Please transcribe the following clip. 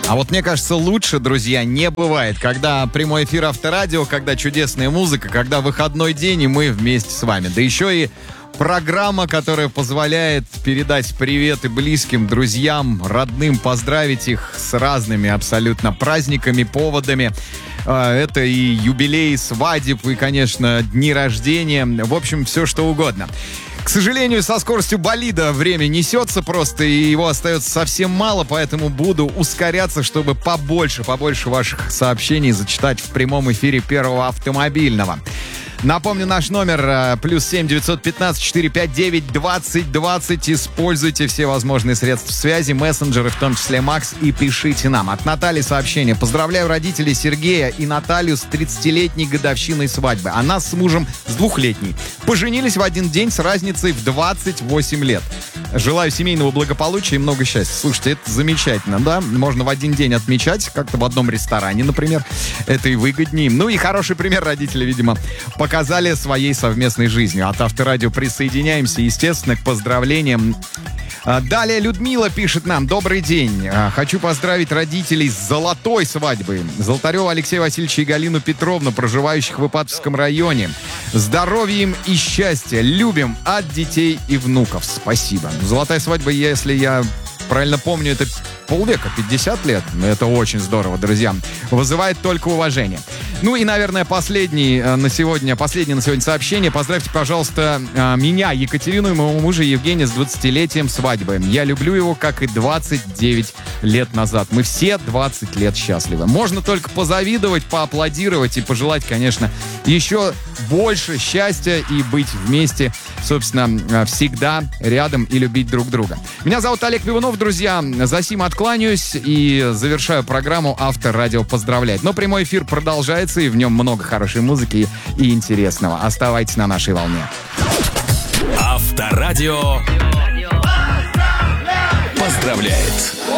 А вот мне кажется, лучше, друзья, не бывает. Когда прямой эфир Авторадио, когда чудесная музыка, когда выходной день, и мы вместе с вами. Да еще и программа, которая позволяет передать приветы близким, друзьям, родным, поздравить их с разными абсолютно праздниками, поводами. Это и юбилей, свадеб, и, конечно, дни рождения. В общем, все что угодно. К сожалению, со скоростью болида время несется просто, и его остается совсем мало, поэтому буду ускоряться, чтобы побольше ваших сообщений зачитать в прямом эфире Первого автомобильного. Напомню, наш номер +7 915 459 20 20. Используйте все возможные средства связи, мессенджеры, в том числе Макс, и пишите нам. От Натальи сообщение. Поздравляю родителей Сергея и Наталью с 30-летней годовщиной свадьбы. Она с мужем с 2-летней. Поженились в один день с разницей в 28 лет. Желаю семейного благополучия и много счастья. Слушайте, это замечательно, да? Можно в один день отмечать, как-то в одном ресторане, например. Это и выгоднее. Ну и хороший пример родители, видимо, показали своей совместной жизнью. От Авторадио присоединяемся, естественно, к поздравлениям. Далее Людмила пишет нам: добрый день. Хочу поздравить родителей с золотой свадьбой. Золотарева Алексея Васильевича и Галину Петровну, проживающих в Ипатовском районе. Здоровья им и счастья. Любим от детей и внуков. Спасибо. Золотая свадьба, если я правильно помню, это полвека, 50 лет. Это очень здорово, друзья. Вызывает только уважение. Ну и, наверное, последнее на сегодня сообщение. Поздравьте, пожалуйста, меня, Екатерину, и моего мужа Евгения с 20-летием свадьбы. Я люблю его, как и 29 лет назад. Мы все 20 лет счастливы. Можно только позавидовать, поаплодировать и пожелать, конечно, еще больше счастья и быть вместе, собственно, всегда рядом и любить друг друга. Меня зовут Олег Пивунов, друзья. За сим откланяюсь и завершаю программу «Авторадио поздравляет». Но прямой эфир продолжается, и в нем много хорошей музыки и интересного. Оставайтесь на нашей волне. Авторадио поздравляет.